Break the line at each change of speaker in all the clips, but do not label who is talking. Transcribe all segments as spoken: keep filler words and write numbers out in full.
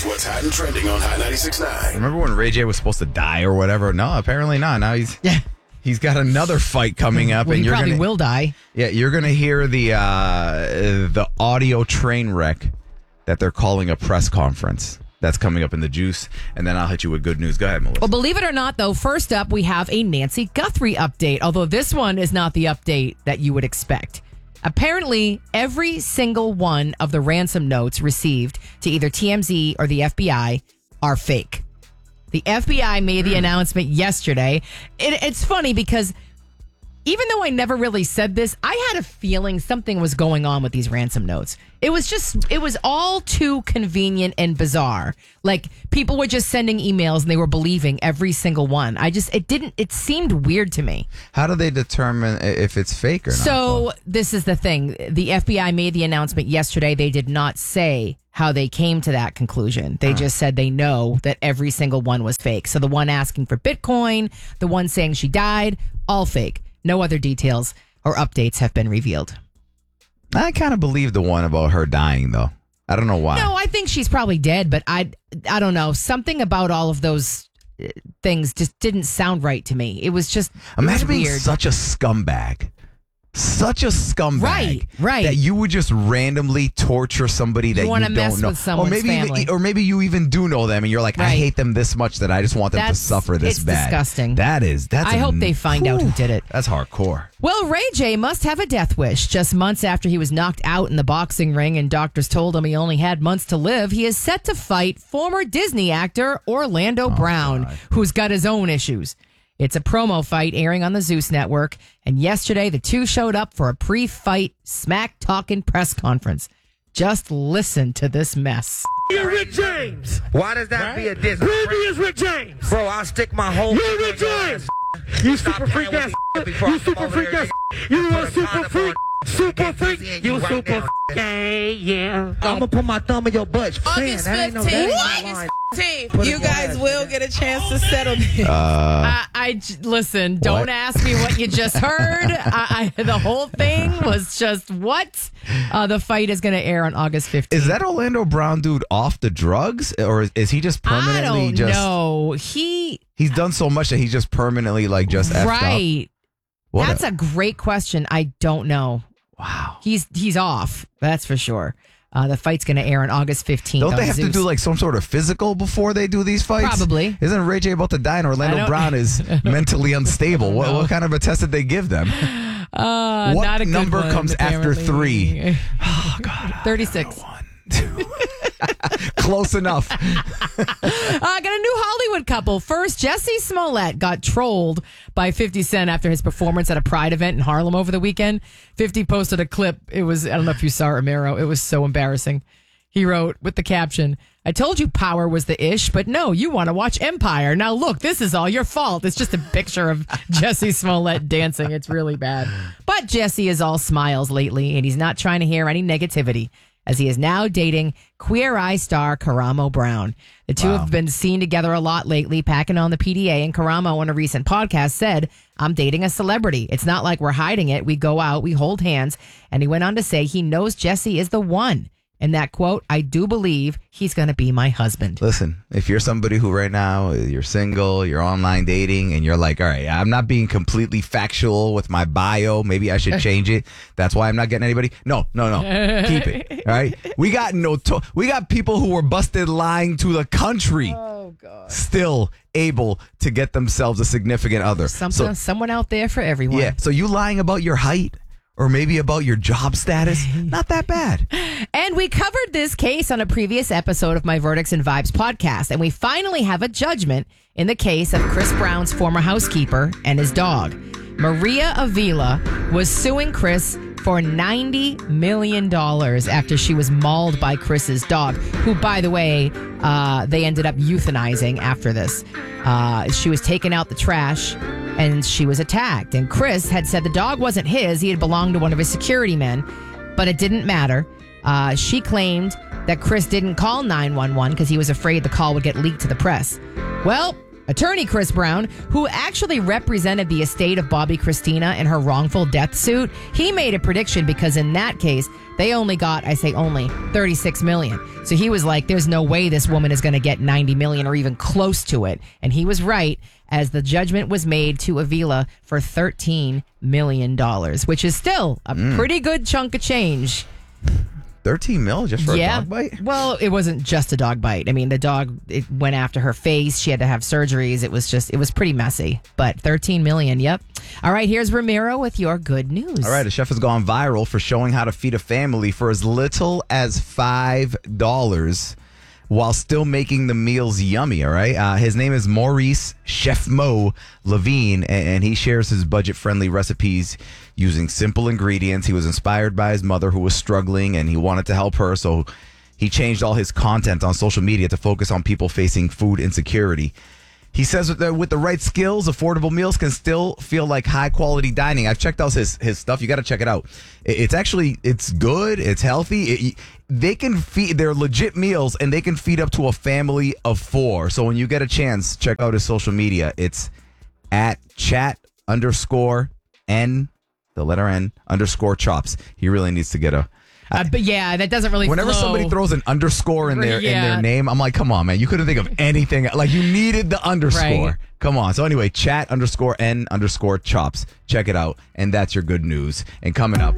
Here's what's hot and trending on Hot ninety-six point nine.
Remember when Ray J was supposed to die or whatever? No, apparently not. Now he's
Yeah.
he's got another fight coming up,
Well,
and
he
you're
probably
gonna
will die.
yeah you're gonna hear the uh, the audio train wreck that they're calling a press conference. That's coming up in the juice, and then I'll hit you with good news. Go ahead, Melissa.
Well, believe it or not, though, first up, we have a Nancy Guthrie update, although this one is not the update that you would expect. Apparently, every single one of the ransom notes received to either T M Z or the F B I are fake. The F B I made the announcement yesterday. It, it's funny because even though I never really said this, I had a feeling something was going on with these ransom notes. It was just, it was all too convenient and bizarre. Like, people were just sending emails and they were believing every single one. I just, it didn't, it seemed weird to me.
How do they determine if it's fake or not?
So, this is the thing. The F B I made the announcement yesterday. They did not say how they came to that conclusion. They just said they know that every single one was fake. So, the one asking for Bitcoin, the one saying she died, all fake. No other details or updates have been revealed.
I kind of believe the one about her dying, though. I don't know why.
No, I think she's probably dead, but I, I don't know. Something about all of those uh, things just didn't sound right to me. It was just
Imagine
it was
being
weird.
such a scumbag. Such a scumbag.
Right, right.
That you would just randomly torture somebody that you,
wanna
don't
mess
know.
with someone's
or maybe
family.
Even, or maybe you even do know them and you're like, I
Right.
hate them this much that I just want them
That's-
to suffer this
it's
bad.
disgusting.
That is. That's
I
a-
hope they find out who did it.
That's hardcore.
Well, Ray J must have a death wish. Just months after he was knocked out in the boxing ring and doctors told him he only had months to live, he is set to fight former Disney actor Orlando Brown,
God.
who's got his own issues. It's a promo fight airing on the Zeus Network, and yesterday the two showed up for a pre-fight smack-talking press conference. Just listen to this mess.
You're Rick James.
Why does that be a diss?
Ruby is Rick James.
Bro, I'll stick my whole
You're Rick James. You
Stop
super freak
playing
ass.
with me before I
You
come
super
over
freak
there
ass.
and
You
put
a
a
super
condom
freak.
on.
Super
Get
freak.
pussy in
You
you right
super
now.
gay, yeah.
I'm gonna put my thumb in your butt.
August
Man, that ain't no- that ain't
fifteenth.
no line.
August You guys will get a chance to settle this.
I, I j- listen. Don't
What?
ask me what you just heard. I, I, the whole thing was just what. Uh, the fight is going to air on August fifteenth.
Is that Orlando Brown dude off the drugs? Or is, is he just permanently
I don't
just.
know. He
He's done so much that he's just permanently like just effed up?
right.
What
That's a great question. I don't know.
Wow.
He's he's off. That's for sure. Uh, the fight's going to air on August fifteenth.
Don't
on
they have
Zeus.
to do like some sort of physical before they do these fights?
Probably.
Isn't Ray J about to die and
I
Orlando
don't-
Brown is mentally unstable? What, what kind of a test did they give them?
Uh,
what
not a good
number
one,
comes after
apparently.
three? Oh, God.
thirty-six.
One, two. Close enough.
Uh, got a new Hollywood couple. First, Jesse Smollett got trolled by fifty Cent after his performance at a Pride event in Harlem over the weekend. fifty posted a clip. It was, I don't know if you saw it, Romero. It was so embarrassing. He wrote with the caption, I told you power was the ish, but no, you want to watch Empire. Now look, this is all your fault. It's just a picture of Jesse Smollett dancing. It's really bad. But Jesse is all smiles lately, and he's not trying to hear any negativity, as he is now dating Queer Eye star Karamo Brown. The two
Wow.
have been seen together a lot lately, packing on the P D A, and Karamo on a recent podcast said, I'm dating a celebrity. It's not like we're hiding it. We go out, we hold hands. And he went on to say he knows Jesse is the one. And that quote, I do believe he's going to be my husband.
Listen, if you're somebody who right now, you're single, you're online dating, and you're like, all right, I'm not being completely factual with my bio. Maybe I should change it. That's why I'm not getting anybody. No, no, no. Keep it. All right. We got no, to- we got people who were busted lying to the country.
Oh, God.
Still able to get themselves a significant other.
Something,
So,
someone out there for everyone.
yeah. So you lying about your height or maybe about your job status? Not that bad.
And we covered this case on a previous episode of my Verdicts and Vibes podcast, and we finally have a judgment in the case of Chris Brown's former housekeeper and his dog. Maria Avila was suing Chris for ninety million dollars after she was mauled by Chris's dog, who, by the way, uh, they ended up euthanizing after this. Uh, she was taken out the trash and she was attacked. And Chris had said the dog wasn't his. He had belonged to one of his security men, but it didn't matter. Uh, she claimed that Chris didn't call nine one one because he was afraid the call would get leaked to the press. Well, Attorney Chris Brown, who actually represented the estate of Bobby Christina in her wrongful death suit, he made a prediction because in that case, they only got, I say only, thirty-six million dollars. So he was like, there's no way this woman is going to get ninety million dollars or even close to it. And he was right, as the judgment was made to Avila for thirteen million dollars, which is still a
Mm.
pretty good chunk of change.
thirteen mil just for
yeah.
a dog bite?
Well, it wasn't just a dog bite. I mean, the dog, it went after her face. She had to have surgeries. It was just, it was pretty messy. But thirteen million, yep. All right, here's Ramiro with your good news.
All right, a chef has gone viral for showing how to feed a family for as little as five dollars while still making the meals yummy, all right? Uh, his name is Maurice Chef Mo Levine, and, and he shares his budget-friendly recipes using simple ingredients. He was inspired by his mother who was struggling, and he wanted to help her, so he changed all his content on social media to focus on people facing food insecurity. He says that with the right skills, affordable meals can still feel like high quality dining. I've checked out his his stuff. You got to check it out. It's actually, it's good. It's healthy. It, they can feed, they're legit meals, and they can feed up to a family of four. So when you get a chance, check out his social media. It's at chat underscore N, the letter N, underscore chops. He really needs to get a...
Uh, but yeah, that doesn't really
Whenever
flow.
somebody throws an underscore in their in
Yeah.
their name, I'm like, come on, man. You couldn't think of anything. Like, you needed the underscore.
Right.
Come on. So anyway, chat underscore N underscore chops. Check it out. And that's your good news. And coming up,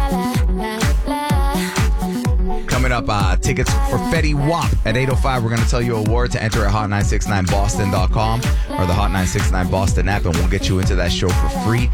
coming up, uh, tickets for Fetty Wap at eight oh five. We're going to tell you a word to enter at hot nine six nine boston dot com or the Hot nine six nine Boston app, and we'll get you into that show for free.